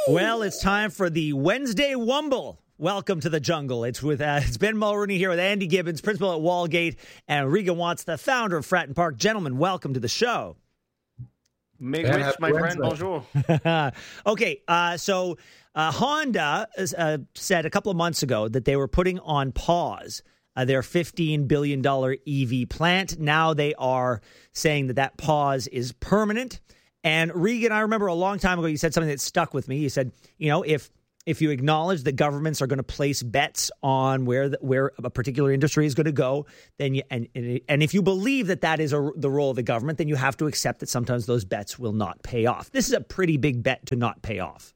Well, it's time for the Wednesday Wumble. Welcome to the jungle. It's Ben Mulroney here with Andy Gibbons, principal at Walgate, and Regan Watts, the founder of Fratton Park. Gentlemen, welcome to the show. Meg Rich, my friend, bonjour. Okay, so Honda said a couple of months ago that they were putting on pause their $15 billion EV plant. Now they are saying that pause is permanent. And Regan, I remember a long time ago, you said something that stuck with me. You said, if you acknowledge that governments are going to place bets on where a particular industry is going to go, then and if you believe that is the role of the government, then you have to accept that sometimes those bets will not pay off. This is a pretty big bet to not pay off.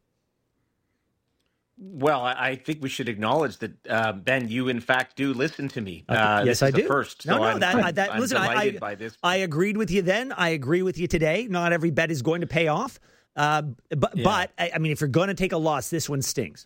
Well, I think we should acknowledge that, Ben, you in fact do listen to me. Yes, I do. First, no, so I'm listen, delighted by this. I agreed with you then. I agree with you today. Not every bet is going to pay off. But I mean, if you're going to take a loss, this one stings.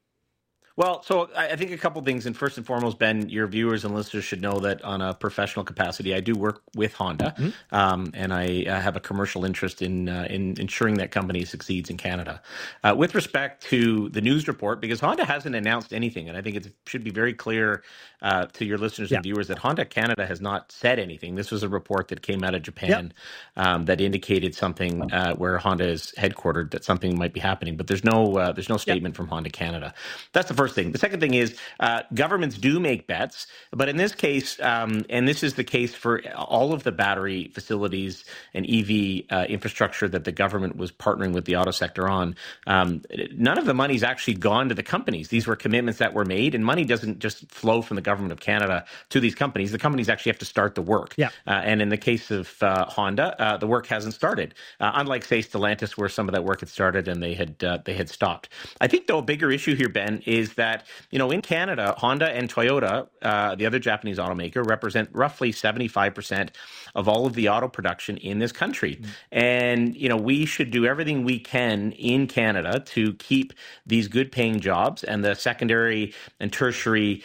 Well, so I think a couple things. And first and foremost, Ben, your viewers and listeners should know that on a professional capacity, I do work with Honda, and I have a commercial interest in ensuring that company succeeds in Canada. With respect to the news report, because Honda hasn't announced anything, and I think it should be very clear to your listeners and viewers that Honda Canada has not said anything. This was a report that came out of Japan that indicated something where Honda is headquartered, that something might be happening. But there's no statement from Honda Canada. That's the first thing. The second thing is governments do make bets, but in this case, and this is the case for all of the battery facilities and EV infrastructure that the government was partnering with the auto sector on, none of the money's actually gone to the companies. These were commitments that were made, and money doesn't just flow from the government of Canada to these companies. The companies actually have to start the work. And in the case of Honda, the work hasn't started, unlike, say, Stellantis, where some of that work had started and they had stopped. I think, though, a bigger issue here, Ben, is that, in Canada, Honda and Toyota, the other Japanese automaker, represent roughly 75% of all of the auto production in this country. And, we should do everything we can in Canada to keep these good paying jobs and the secondary and tertiary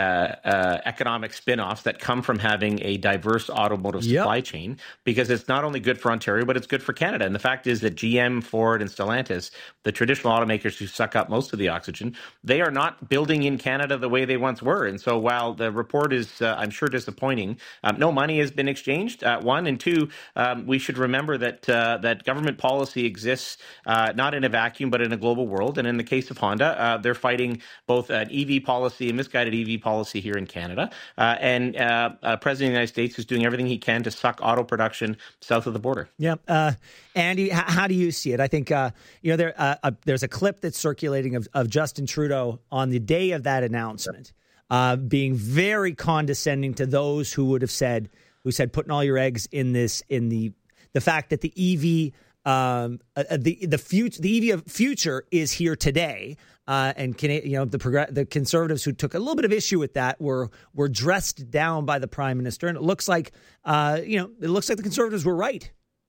economic spin-offs that come from having a diverse automotive supply chain, because it's not only good for Ontario, but it's good for Canada. And the fact is that GM, Ford, and Stellantis, the traditional automakers who suck up most of the oxygen, they are not building in Canada the way they once were. And so while the report is, I'm sure, disappointing, no money has been exchanged, one. And two, we should remember that government policy exists not in a vacuum, but in a global world. And in the case of Honda, they're fighting both an EV policy, a misguided EV policy here in Canada, and President of the United States is doing everything he can to suck auto production south of the border. Andy, how do you see it? I think there's a clip that's circulating of Justin Trudeau on the day of that announcement, being very condescending to those who said putting all your eggs in the fact that the EV the EV future is here today. And the Conservatives who took a little bit of issue with that were dressed down by the Prime Minister, and it looks like the Conservatives were right.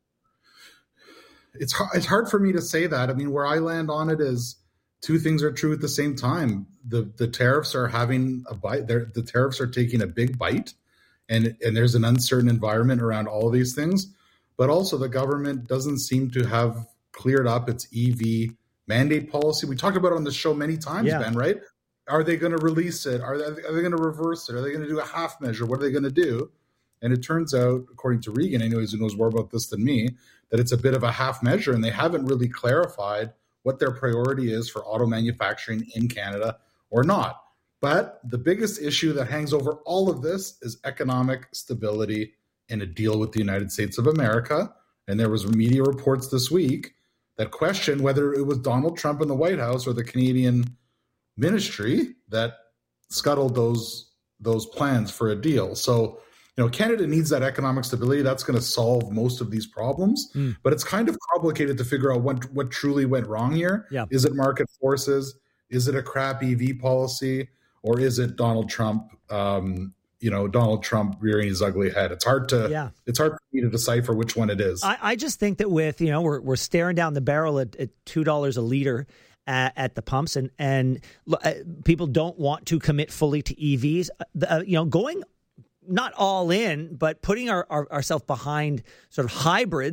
It's hard for me to say that. I mean, where I land on it is two things are true at the same time. The tariffs are having a bite. The tariffs are taking a big bite, and there's an uncertain environment around all of these things. But also, the government doesn't seem to have cleared up its EV mandate policy. We talked about it on the show many times, Ben, right? Are they going to release it? Are they going to reverse it? Are they going to do a half measure? What are they going to do? And it turns out, according to Regan, anyways, who knows more about this than me, that it's a bit of a half measure, and they haven't really clarified what their priority is for auto manufacturing in Canada or not. But the biggest issue that hangs over all of this is economic stability and a deal with the United States of America. And there was media reports this week that questioned whether it was Donald Trump in the White House or the Canadian ministry that scuttled those plans for a deal. So, Canada needs that economic stability. That's going to solve most of these problems. But it's kind of complicated to figure out what truly went wrong here. Is it market forces? Is it a crap EV policy? Or is it Donald Trump, Donald Trump rearing his ugly head? It's hard for me to decipher which one it is. I just think that with, we're staring down the barrel at $2 a liter at the pumps, and people don't want to commit fully to EVs. Going not all in, but putting ourselves behind sort of hybrids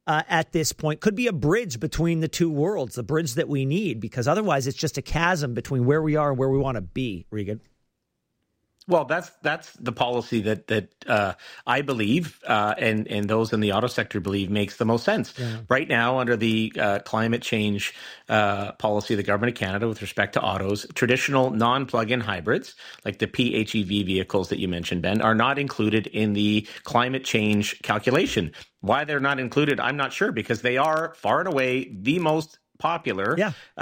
at this point, could be a bridge between the two worlds, the bridge that we need, because otherwise it's just a chasm between where we are and where we want to be, Regan. Well, that's the policy that I believe and those in the auto sector believe makes the most sense. Yeah. Right now, under the climate change policy of the Government of Canada with respect to autos, traditional non-plug-in hybrids, like the PHEV vehicles that you mentioned, Ben, are not included in the climate change calculation. Why they're not included, I'm not sure, because they are far and away the most popular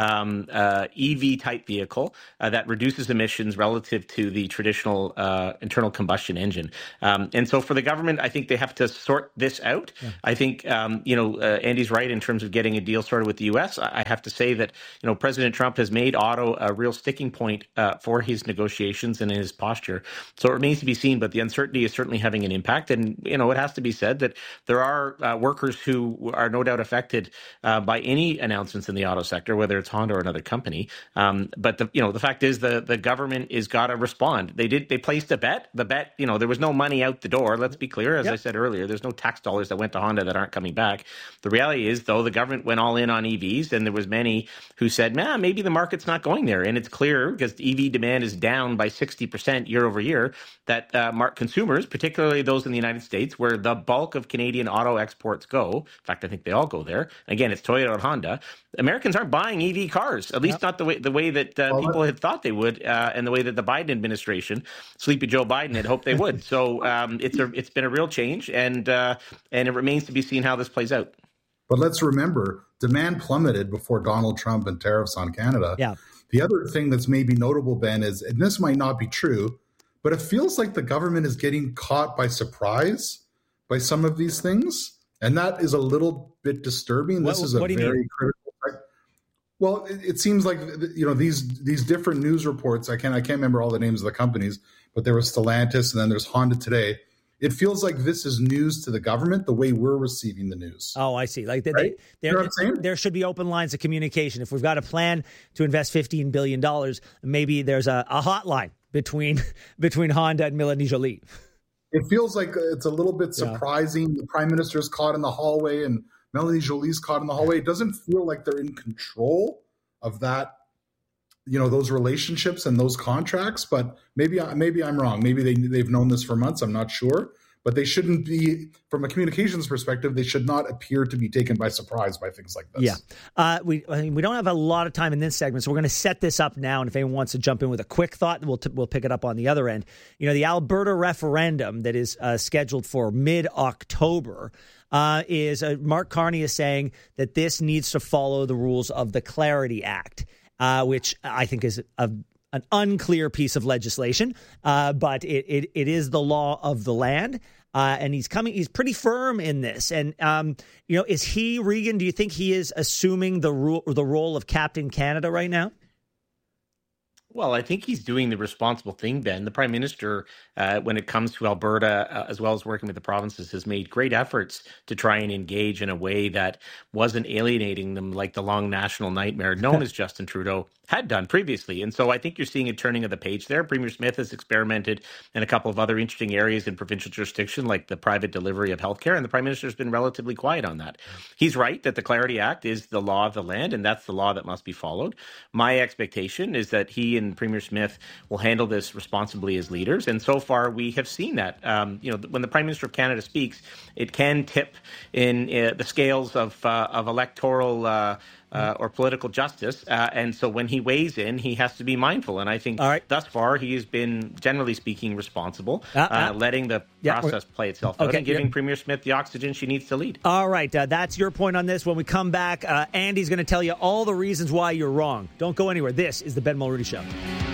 EV type vehicle that reduces emissions relative to the traditional internal combustion engine. And so for the government, I think they have to sort this out. Yeah. I think, Andy's right in terms of getting a deal started with the U.S. I have to say that, President Trump has made auto a real sticking point for his negotiations and his posture. So it remains to be seen, but the uncertainty is certainly having an impact. And, it has to be said that there are workers who are no doubt affected by any announcements in the auto sector, whether it's Honda or another company. But the fact is the government is got to respond. They placed a bet. The bet, there was no money out the door. Let's be clear. As I said earlier, there's no tax dollars that went to Honda that aren't coming back. The reality is, though, the government went all in on EVs, and there was many who said, maybe the market's not going there. And it's clear, because EV demand is down by 60% year over year, that consumers, particularly those in the United States, where the bulk of Canadian auto exports go, in fact, I think they all go there. Again, it's Toyota and Honda. Americans aren't buying EV cars, at least not the way that people had thought they would, and the way that the Biden administration, Sleepy Joe Biden, had hoped they would. So it's been a real change, and it remains to be seen how this plays out. But let's remember, demand plummeted before Donald Trump and tariffs on Canada. Yeah. The other thing that's maybe notable, Ben, is, and this might not be true, but it feels like the government is getting caught by surprise by some of these things, and that is a little bit disturbing. This is a very critical. Well, it seems like these different news reports. I can't remember all the names of the companies, but there was Stellantis and then there's Honda today. It feels like this is news to the government the way we're receiving the news. Oh, I see. Like right? You know what I'm saying? There should be open lines of communication. If we've got a plan to invest $15 billion, maybe there's a hotline between Honda and Mélanie Joly. It feels like it's a little bit surprising. Yeah. The Prime Minister is caught in the hallway and Mélanie Joly's caught in the hallway. It doesn't feel like they're in control of that, those relationships and those contracts. But maybe I'm wrong. Maybe they've known this for months. I'm not sure. But they shouldn't be, from a communications perspective, they should not appear to be taken by surprise by things like this. Yeah. We don't have a lot of time in this segment, so we're going to set this up now. And if anyone wants to jump in with a quick thought, we'll pick it up on the other end. The Alberta referendum that is scheduled for mid-October is Mark Carney is saying that this needs to follow the rules of the Clarity Act, which I think is an unclear piece of legislation, but it is the law of the land. And he's pretty firm in this. And, is he, Regan, do you think he is assuming the role of Captain Canada right now? Well, I think he's doing the responsible thing, Ben. The Prime Minister, when it comes to Alberta, as well as working with the provinces, has made great efforts to try and engage in a way that wasn't alienating them like the long national nightmare known as Justin Trudeau had done previously. And so I think you're seeing a turning of the page there. Premier Smith has experimented in a couple of other interesting areas in provincial jurisdiction, like the private delivery of healthcare, and the Prime Minister has been relatively quiet on that. He's right that the Clarity Act is the law of the land, and that's the law that must be followed. My expectation is that he and Premier Smith will handle this responsibly as leaders, and so far we have seen that. When the Prime Minister of Canada speaks, it can tip in the scales of electoral or political justice. And so when he weighs in, he has to be mindful. And I think thus far he has been, generally speaking, responsible, letting the process play itself out and giving Premier Smith the oxygen she needs to lead. All right. That's your point on this. When we come back, Andy's going to tell you all the reasons why you're wrong. Don't go anywhere. This is the Ben Mulroney Show.